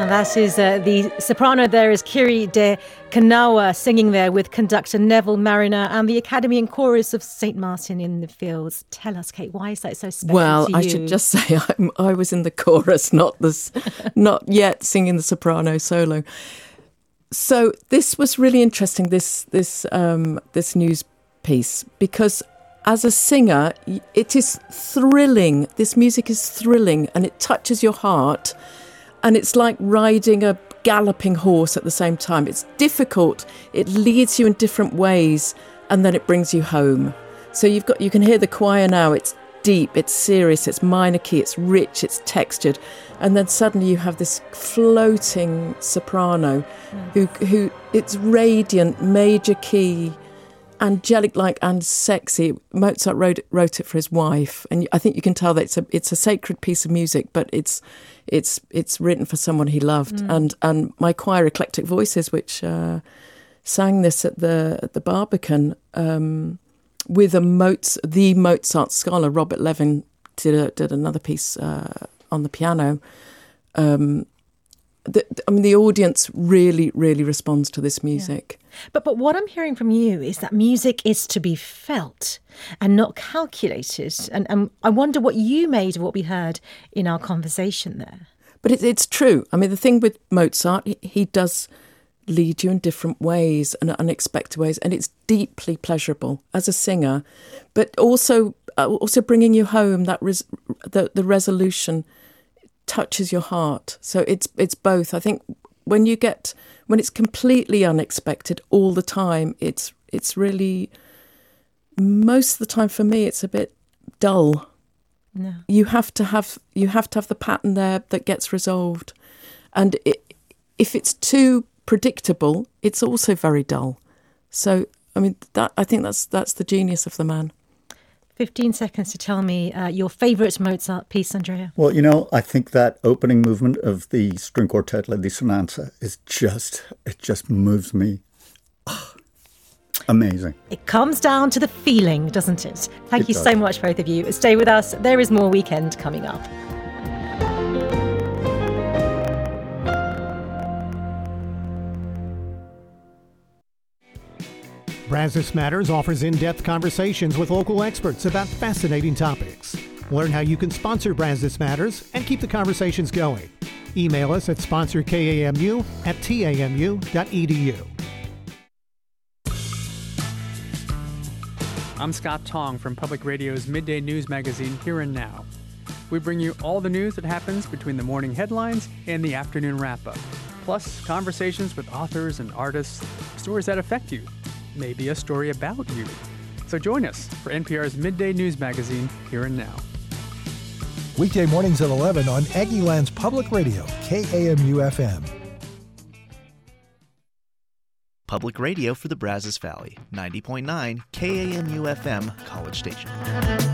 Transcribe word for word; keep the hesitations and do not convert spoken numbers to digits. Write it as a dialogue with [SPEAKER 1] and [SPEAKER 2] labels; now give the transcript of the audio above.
[SPEAKER 1] And that is uh, the soprano there is Kiri De Kanawa singing there with conductor Neville Mariner and the Academy and Chorus of Saint Martin in the Fields. Tell us, Kate, why is that so special
[SPEAKER 2] well,
[SPEAKER 1] to you?
[SPEAKER 2] I should just say I'm, I was in the chorus, not this, not yet singing the soprano solo. So this was really interesting, this this um, this news piece, because as a singer, it is thrilling. This music is thrilling and it touches your heart. And it's like riding a galloping horse at the same time. It's difficult. It leads you in different ways and then it brings you home. So you've got you can hear the choir now. It's deep, it's serious, it's minor key, it's rich, it's textured. And then suddenly you have this floating soprano mm. who who it's radiant, major key, angelic-like and sexy. Mozart wrote wrote it for his wife, and I think you can tell that it's a it's a sacred piece of music, but it's it's it's written for someone he loved. Mm. And and my choir, Eclectic Voices, which uh, sang this at the at the Barbican um, with a Mozart, the Mozart scholar Robert Levin did a, did another piece uh, on the piano. Um, The, I mean, the audience really, really responds to this music.
[SPEAKER 1] Yeah. But but what I'm hearing from you is that music is to be felt and not calculated. And, and I wonder what you made of what we heard in our conversation there.
[SPEAKER 2] But it, it's true. I mean, the thing with Mozart, he, he does lead you in different ways and unexpected ways, and it's deeply pleasurable as a singer. But also, uh, also bringing you home, that res- the the resolution touches your heart. So it's it's both. I think when you get when it's completely unexpected all the time, it's it's really most of the time for me it's a bit dull.
[SPEAKER 1] No.
[SPEAKER 2] You have to have you have to have the pattern there that gets resolved, and it, if it's too predictable, it's also very dull. So I mean that I think that's that's the genius of the man.
[SPEAKER 1] fifteen seconds to tell me uh, your favourite Mozart piece, Andrea.
[SPEAKER 3] Well, you know, I think that opening movement of the string quartet, La Dissonanza, is just, it just moves me. Oh, amazing.
[SPEAKER 1] It comes down to the feeling, doesn't it? Thank
[SPEAKER 3] It
[SPEAKER 1] you
[SPEAKER 3] does.
[SPEAKER 1] so much, both of you. Stay with us. There is more Weekend coming up.
[SPEAKER 4] Brazos Matters offers in-depth conversations with local experts about fascinating topics. Learn how you can sponsor Brazos Matters and keep the conversations going. Email us at sponsor K A M U at T A M U dot E D U.
[SPEAKER 5] I'm Scott Tong from Public Radio's Midday News magazine, Here and Now. We bring you all the news that happens between the morning headlines and the afternoon wrap-up, plus conversations with authors and artists, stories that affect you. Maybe a story about you. So join us for N P R's Midday News magazine, Here and Now.
[SPEAKER 6] Weekday mornings at eleven on Aggieland's Public Radio, K A M U F M.
[SPEAKER 7] Public radio for the Brazos Valley, ninety point nine K A M U F M, College Station.